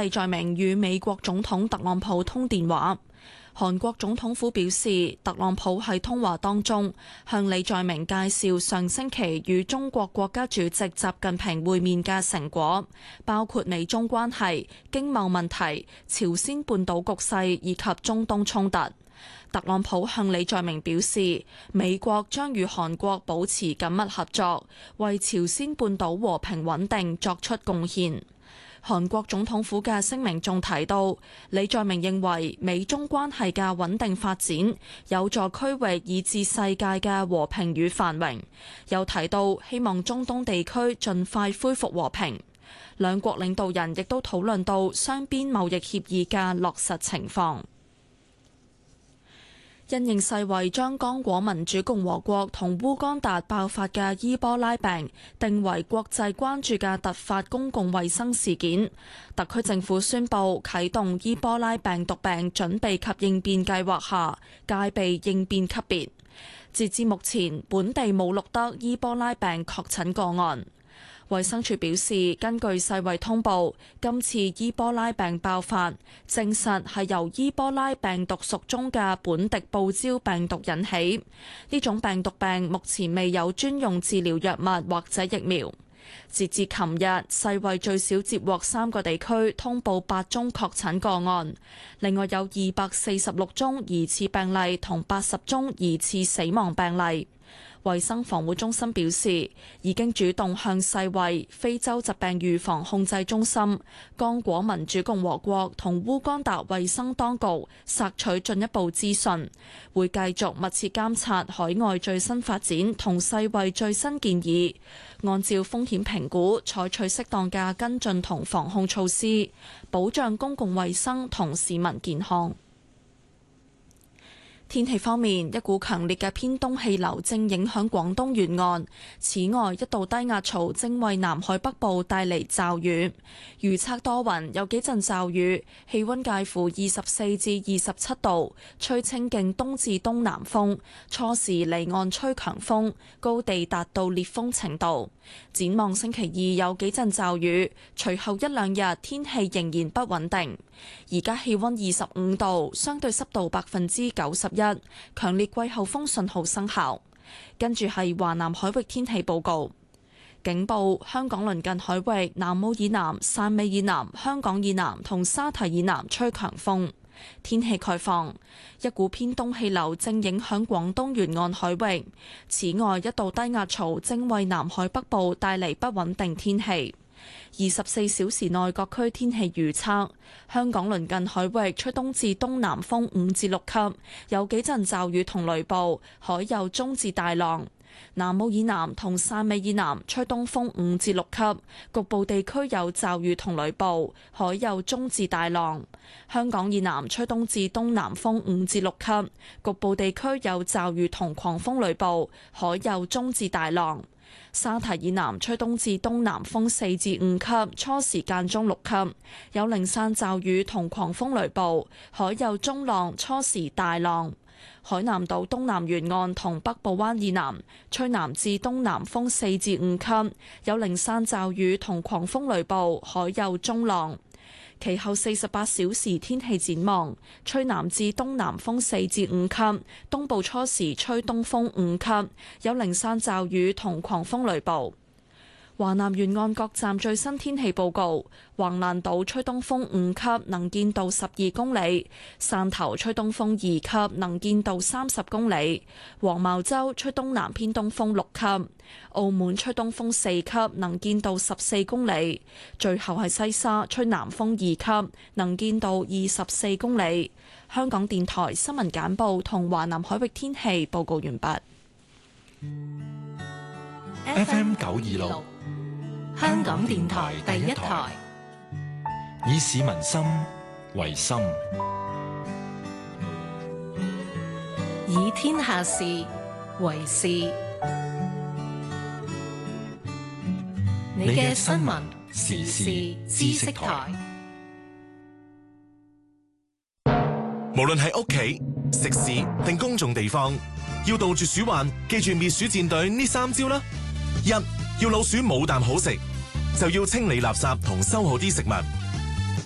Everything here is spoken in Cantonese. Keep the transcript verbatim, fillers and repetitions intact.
李在明與美國總統特朗普通電話。韓國總統府表示，特朗普喺通話當中向李在明介紹上星期與中國國家主席習近平會面嘅成果，包括美中關係、經貿問題、朝鮮半島局勢以及中東衝突。特朗普向李在明表示，美國將與韓國保持緊密合作，為朝鮮半島和平穩定作出貢獻。韓國總統府嘅聲明仲提到，李在明認為美中關係嘅穩定發展有助區域以至世界嘅和平與繁榮，又提到希望中東地區盡快恢復和平。兩國領導人亦都討論到雙邊貿易協議嘅落實情況。因應世衛將剛果民主共和國同烏干達爆發嘅伊波拉病定為國際關注嘅突發公共衛生事件，特區政府宣布啟動伊波拉病毒病準備及應變計劃下戒備應變級別。截至目前，本地冇錄得伊波拉病確診個案。衛生署表示，根據世衛通報，今次伊波拉病爆發證實係由伊波拉病毒屬中嘅本地報招病毒引起。呢種病毒病目前未有專用治療藥物或者疫苗。截至琴日，世衛最少接獲三個地區通報八宗確診個案，另外有二百四十六宗疑似病例同八十宗疑似死亡病例。衛生防護中心表示，已經主動向世衛、非洲疾病預防控制中心、剛果民主共和國同烏干達衛生當局索取進一步資訊，會繼續密切監察海外最新發展同世衛最新建議，按照風險評估採取適當嘅跟進同防控措施，保障公共衛生同市民健康。天氣方面，一股強烈嘅偏東氣流正影響廣東沿岸。此外，一道低壓槽正為南海北部帶嚟驟雨。預測多雲，有幾陣驟雨，氣溫介乎二十四至二十七度，吹清勁東至東南風，初時離岸吹強風，高地達到烈風程度。展望星期二有幾陣驟雨，隨後一兩日天氣仍然不穩定。而家氣溫二十五度，相對濕度百分之九十一，強烈季候風信號生效。跟住係華南海域天氣報告，警報：香港鄰近海域南澳以南、汕尾以南、香港以南同沙堤以南吹強風。天氣概況：一股偏東氣流正影響廣東沿岸海域，此外一道低壓槽正為南海北部帶嚟不穩定天氣。二十四小時內各區天氣預測：香港鄰近海域吹東至東南風五至六級，有幾陣驟雨同雷暴，海有中至大浪。南澳以南同汕尾以南吹東風五至六級，局部地區有驟雨同雷暴，海有中至大浪。香港以南吹東至東南風五至六級，局部地區有驟雨同狂風雷暴，海有中至大浪。沙堤以南吹東至東南風四至五級，初時間中六級，有零散驟雨同狂風雷暴，海有中浪，初時大浪。海南島東南沿岸同北部灣以南吹南至東南風四至五級，有零散驟雨同狂風雷暴，海有中浪。其後四十八小時天氣展望：吹南至東南風四至五級，東部初時吹東風五級，有零散驟雨同狂風雷暴。華南沿岸各站最新天氣報告：橫瀾島吹東風五級，能見度十二公里；汕頭吹東風二級，能見度三十公里；黃茅洲吹東南偏東風六級；澳門吹東風四級，能見度十四公里；最後係西沙吹南風二級，能見度二十四公里。香港電台新聞簡報同華南海域天氣報告完畢。 F M 九二六。香港電台第一台，以市民心為心， 以天下事為事。你嘅新聞時事知識台， 無論係屋企、食肆定公眾地方，要杜絕鼠患，記住滅鼠戰隊呢三招啦。一，要老鼠冇啖好食，就要清理垃圾同收好啲食物。